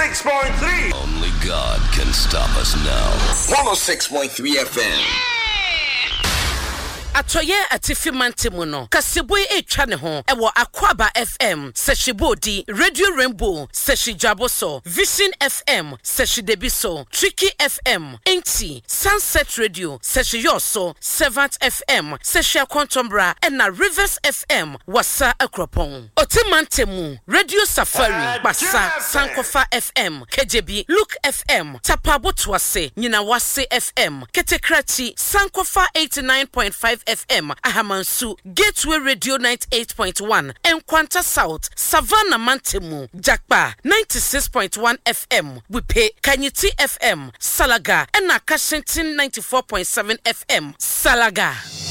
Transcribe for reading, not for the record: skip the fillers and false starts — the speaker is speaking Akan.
106.3. Only God can stop us now. 106.3 FM. Atoye atifi mantemuno kaseboy etwa ne ho ewo Akwaba FM seshibodi Radio Rainbow seshijaboso Vision FM seshidebiso Tricky FM enti Sunset Radio seshiyoso Servant FM seshiakontombra ena Rivers FM wasa akropon otimantemu Radio Safari basa Sankofa FM KJB Luke FM tapabotwase nyina wase FM ketekrati Sankofa 89.5 FM Ahamansu Gateway Radio 98.1 Enkwanta South Savannah Mantemu Jakpa 96.1 FM Wipe Kanyiti FM Salaga Ena Kashington 94.7 FM Salaga